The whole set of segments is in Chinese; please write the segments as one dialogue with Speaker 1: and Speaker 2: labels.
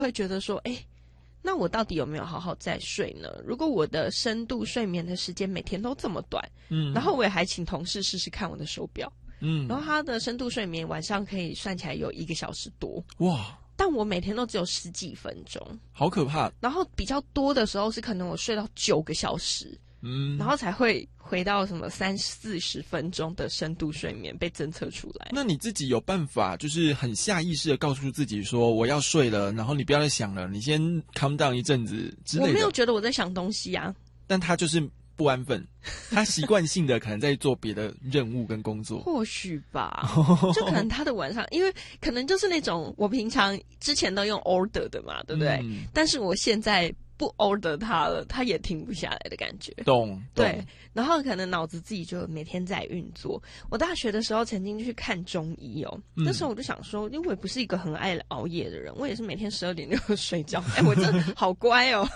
Speaker 1: 会觉得说，那我到底有没有好好在睡呢？如果我的深度睡眠的时间每天都这么短，然后我也还请同事试试看我的手表，然后他的深度睡眠晚上可以算起来有1个小时多，哇！但我每天都只有10几分钟，
Speaker 2: 好可怕。
Speaker 1: 然后比较多的时候是可能我睡到9个小时，然后才会回到什么30-40分钟的深度睡眠被侦测出来。
Speaker 2: 那你自己有办法就是很下意识的告诉自己说我要睡了，然后你不要再想了，你先 calm down 一阵子之类的？
Speaker 1: 我没有觉得我在想东西啊，
Speaker 2: 但他就是不安分，他习惯性的可能在做别的任务跟工作。
Speaker 1: 或许吧，就可能他的晚上，因为可能就是那种我平常之前都用 order 的嘛，对不对？但是我现在不 order 他了，他也停不下来的感觉。
Speaker 2: 懂。
Speaker 1: 对，然后可能脑子自己就每天在运作。我大学的时候曾经去看中医哦，那时候我就想说，因为我也不是一个很爱熬夜的人，我也是每天12点就睡觉。我真的好乖哦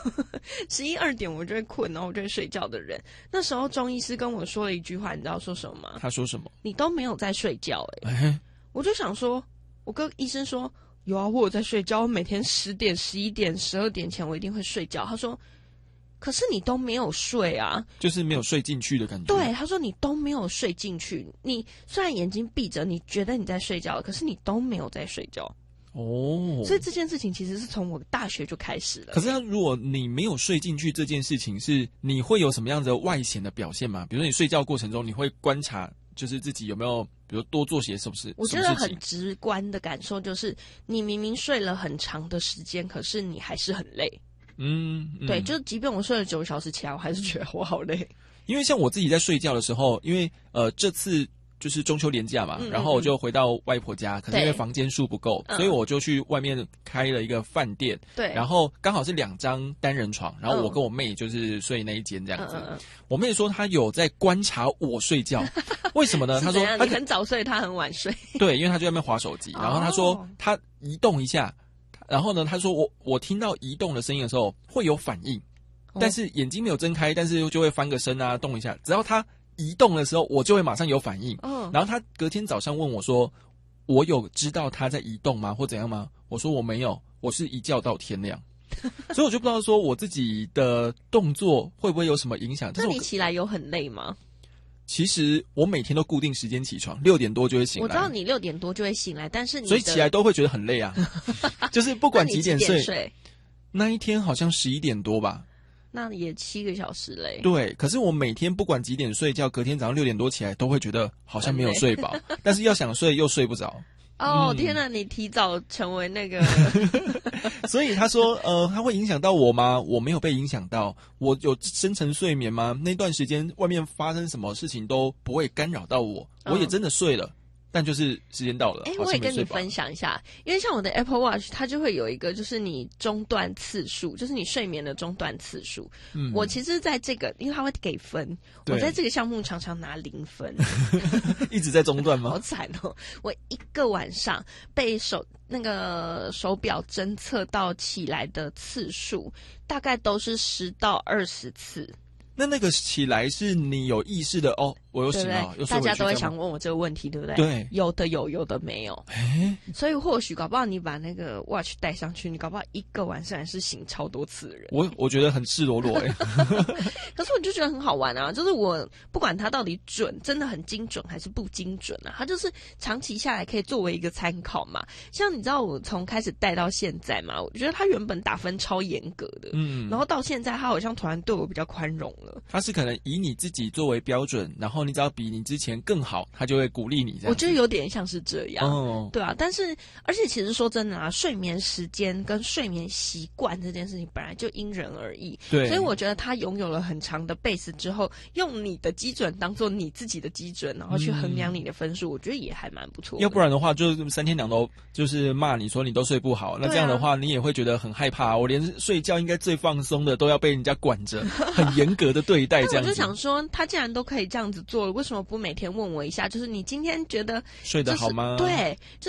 Speaker 1: ，11、2点我就会困，然后我就会睡觉的人。那时候中医师跟我说了一句话，你知道说什么吗？
Speaker 2: 他说什么？
Speaker 1: 你都没有在睡觉我就想说，我跟医生说有啊，我有在睡觉，我每天10点、11点、12点前我一定会睡觉。他说，可是你都没有睡啊，
Speaker 2: 就是没有睡进去的感觉。
Speaker 1: 对，他说你都没有睡进去，你虽然眼睛闭着，你觉得你在睡觉，可是你都没有在睡觉。所以这件事情其实是从我大学就开始了。
Speaker 2: 可是如果你没有睡进去这件事情，是你会有什么样的外显的表现吗？比如说你睡觉过程中，你会观察就是自己有没有比如多做些什么事？
Speaker 1: 我觉得很直观的感受就是，你明明睡了很长的时间，可是你还是很累。对，就即便我睡了9个小时起来，我还是觉得我好累。
Speaker 2: 因为像我自己在睡觉的时候，因为这次就是中秋连假嘛，然后我就回到外婆家，可是因为房间数不够，所以我就去外面开了一个饭店。对，然后刚好是2张单人床，然后我跟我妹就是睡那一间这样子。我妹说她有在观察我睡觉，为什么呢？她说
Speaker 1: 你很早睡，她很晚睡。
Speaker 2: 对，因为她就在那边滑手机，然后她说她移动一下，然后呢，她说我听到移动的声音的时候会有反应，但是眼睛没有睁开，但是就会翻个身啊，动一下，只要她移动的时候，我就会马上有反应。然后他隔天早上问我说：“我有知道他在移动吗？或怎样吗？”我说：“我没有，我是一觉到天亮。”所以我就不知道说我自己的动作会不会有什么影响。
Speaker 1: 那你起来有很累吗？
Speaker 2: 其实我每天都固定时间起床，6点多就会醒来。
Speaker 1: 我知道你6点多就会醒来，但是
Speaker 2: 所以起来都会觉得很累啊。就是不管几点睡，那一天好像11点多吧。
Speaker 1: 那也7个小时嘞。
Speaker 2: 对，可是我每天不管几点睡觉，隔天早上6点多起来，都会觉得好像没有睡饱，但是要想睡又睡不着。
Speaker 1: 天哪，你提早成为那个
Speaker 2: 所以他说他会影响到我吗？我没有被影响到。我有深层睡眠吗？那段时间外面发生什么事情都不会干扰到我，我也真的睡了。但就是时间到了，
Speaker 1: 我也跟你分享一下，因为像我的 Apple Watch， 它就会有一个就是你中断次数，就是你睡眠的中断次数。我其实在这个，因为它会给分，我在这个项目常常拿0分，
Speaker 2: 一直在中断吗？
Speaker 1: 好惨哦！我一个晚上被那个手表侦测到起来的次数，大概都是10到20次。
Speaker 2: 那个起来是你有意识的哦，我有醒了，
Speaker 1: 大家都会想问我这个问题，对不对？
Speaker 2: 对，
Speaker 1: 有的有，有的没有。所以或许搞不好你把那个 watch 带上去，你搞不好一个晚上是醒超多次的人。
Speaker 2: 我觉得很赤裸裸
Speaker 1: 可是我就觉得很好玩啊，就是我不管它到底准，真的很精准还是不精准啊，它就是长期下来可以作为一个参考嘛。像你知道我从开始带到现在嘛，我觉得他原本打分超严格的，然后到现在他好像突然对我比较宽容了。
Speaker 2: 他是可能以你自己作为标准，然后你只要比你之前更好，他就会鼓励你这样。
Speaker 1: 我觉得有点像是这样，对啊。但是而且其实说真的啊，睡眠时间跟睡眠习惯这件事情本来就因人而异，对。所以我觉得他拥有了很长的 base 之后，用你的基准当做你自己的基准，然后去衡量你的分数，我觉得也还蛮不错的。
Speaker 2: 要不然的话，就3天2头就是骂你说你都睡不好，那这样的话你也会觉得很害怕。我连睡觉应该最放松的都要被人家管着，很严格的对待。这样子，
Speaker 1: 我就想说，他既然都可以这样子做，为什么不每天问我一下？就是你今天觉得、
Speaker 2: 睡得好吗？
Speaker 1: 对，就是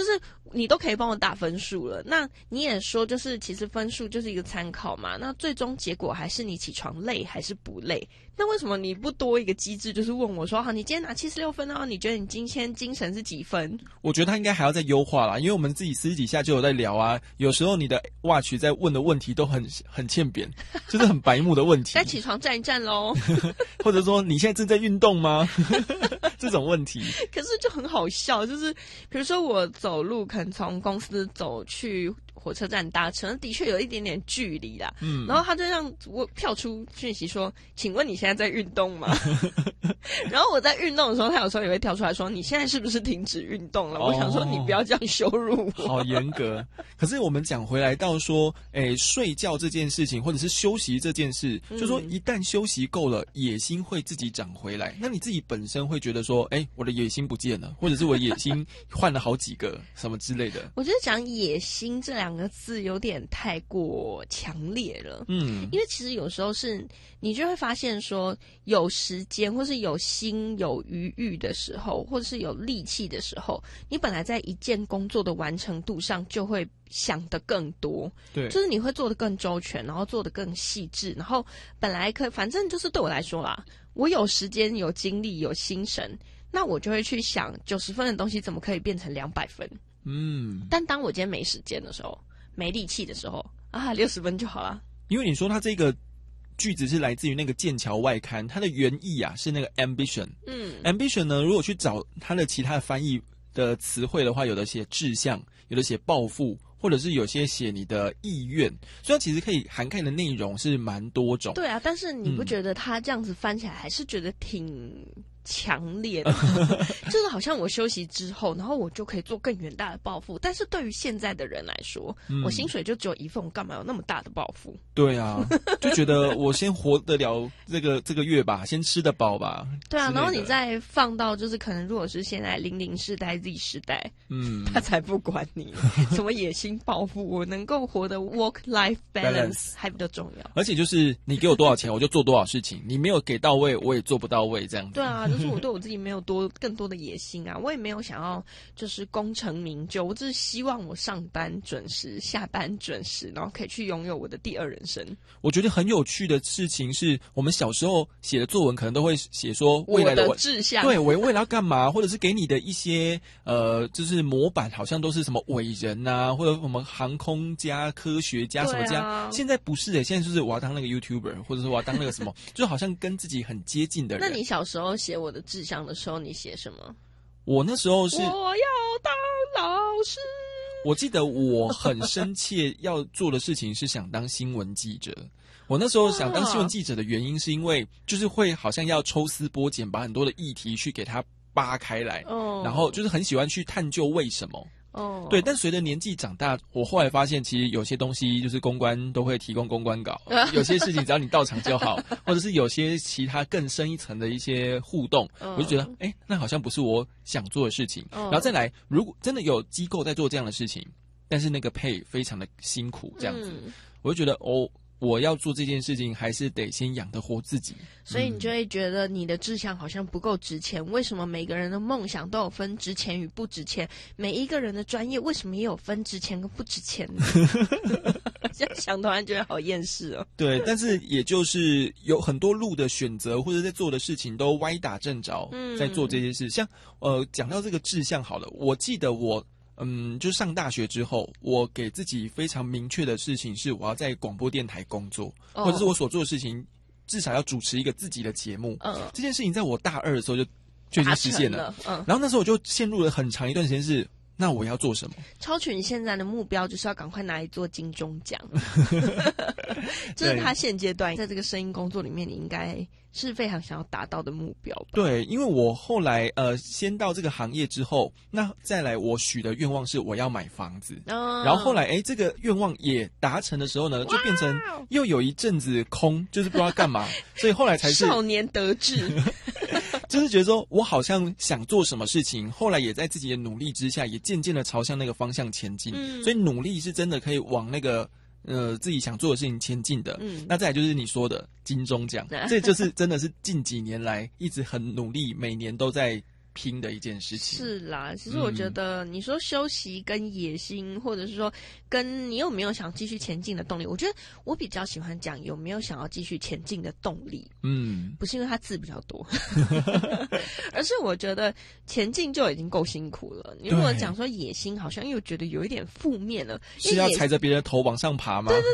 Speaker 1: 你都可以帮我打分数了，那你也说就是其实分数就是一个参考嘛，那最终结果还是你起床累还是不累？那为什么你不多一个机制，就是问我说好，你今天拿76分啊，你觉得你今天精神是几分？
Speaker 2: 我觉得他应该还要再优化啦，因为我们自己私底下就有在聊啊，有时候你的 Watch 在问的问题都很欠扁，就是很白目的问题。
Speaker 1: 该起床站一站咯
Speaker 2: 或者说你现在正在运动吗？这种问题。
Speaker 1: 可是就很好笑，就是比如说我走路可能从公司走去火车站搭车，的确有一点点距离啦。然后他就让我跳出讯息说：“请问你现在在运动吗？”然后我在运动的时候，他有时候也会跳出来说：“你现在是不是停止运动了？”我想说你不要这样羞辱我。
Speaker 2: 好严格。可是我们讲回来到说，睡觉这件事情，或者是休息这件事，就说一旦休息够了，野心会自己长回来。那你自己本身会觉得说，我的野心不见了，或者是我野心换了好几个什么之类的。
Speaker 1: 我觉得讲野心这两个字有点太过强烈了。因为其实有时候是你就会发现说，有时间或是有心有余裕的时候，或者是有力气的时候，你本来在一件工作的完成度上就会想得更多，
Speaker 2: 对，
Speaker 1: 就是你会做得更周全，然后做得更细致，然后本来反正就是对我来说啦，我有时间有精力有心神，那我就会去想90分的东西怎么可以变成200分。但当我今天没时间的时候，没力气的时候啊，60分就好了。
Speaker 2: 因为你说它这个句子是来自于那个剑桥外刊，它的原意啊是那个 ambition。ambition 呢，如果去找它的其他的翻译的词汇的话，有的写志向，有的写抱负，或者是有些写你的意愿，所以它其实可以涵盖的内容是蛮多种。
Speaker 1: 对啊，但是你不觉得它这样子翻起来还是觉得挺强烈的？就是好像我休息之后，然后我就可以做更远大的抱负，但是对于现在的人来说，我薪水就只有一份，我干嘛有那么大的抱负？
Speaker 2: 对啊，就觉得我先活得了这个月吧，先吃得饱吧。
Speaker 1: 对啊，然后你再放到就是可能如果是现在00世代 Z 世代，他才不管你什么野心抱负，我能够活得 work life balance 还比较重要。
Speaker 2: 而且就是你给我多少钱，我就做多少事情，你没有给到位，我也做不到位，这样子。
Speaker 1: 对啊，就是我对我自己没有更多的野心啊，我也没有想要就是功成名就，我只是希望我上班准时，下班准时，然后可以去拥有我的第二人生。
Speaker 2: 我觉得很有趣的事情是，我们小时候写的作文可能都会写说未来
Speaker 1: 的志向，
Speaker 2: 对，我未来要干嘛，或者是给你的一些就是模板，好像都是什么伟人啊，或者什么航空家、科学家什么家。现在不是现在就是我要当那个 YouTuber， 或者是我要当那个什么，就好像跟自己很接近的人。
Speaker 1: 那你小时候写我的志向的时候，你写什么？
Speaker 2: 我那时候是
Speaker 1: 我要当老师。
Speaker 2: 我记得我很深切要做的事情是想当新闻记者。我那时候想当新闻记者的原因是因为就是会好像要抽丝剥茧，把很多的议题去给它扒开来，然后就是很喜欢去探究为什么。对，但随着年纪长大，我后来发现其实有些东西就是公关都会提供公关稿，有些事情只要你到场就好，或者是有些其他更深一层的一些互动，我就觉得那好像不是我想做的事情。然后再来，如果真的有机构在做这样的事情，但是那个配非常的辛苦，这样子，我就觉得我要做这件事情，还是得先养得活自己。
Speaker 1: 所以你就会觉得你的志向好像不够值钱。为什么每个人的梦想都有分值钱与不值钱？每一个人的专业为什么也有分值钱跟不值钱呢？这样想突然觉得好厌世哦。
Speaker 2: 对，但是也就是有很多路的选择，或者在做的事情都歪打正着，在做这些事。像讲到这个志向好了，我记得我。就上大学之后，我给自己非常明确的事情是，我要在广播电台工作，或者是我所做的事情，至少要主持一个自己的节目。这件事情在我大2的时候就已经实现了。然后那时候我就陷入了很长一段时间是，那我要做什么？
Speaker 1: 超群现在的目标就是要赶快拿来做金钟奖，这是他现阶段在这个声音工作里面，你应该是非常想要达到的目标吧？
Speaker 2: 对，因为我后来先到这个行业之后，那再来我许的愿望是我要买房子，然后后来这个愿望也达成的时候呢，就变成又有一阵子空，就是不知道干嘛，所以后来才是
Speaker 1: 少年得志。
Speaker 2: 就是觉得说我好像想做什么事情，后来也在自己的努力之下，也渐渐的朝向那个方向前进。所以努力是真的可以往那个自己想做的事情前进的。那再来就是你说的金钟奖，这就是真的是近几年来一直很努力，每年都在拼的一件事情。
Speaker 1: 是啦，其实我觉得你说休息跟野心，或者是说跟你有没有想继续前进的动力，我觉得我比较喜欢讲有没有想要继续前进的动力。不是因为它字比较多，而是我觉得前进就已经够辛苦了。你如果讲说野心，好像又觉得有一点负面了，
Speaker 2: 是要踩着别人的头往上爬吗？
Speaker 1: 对对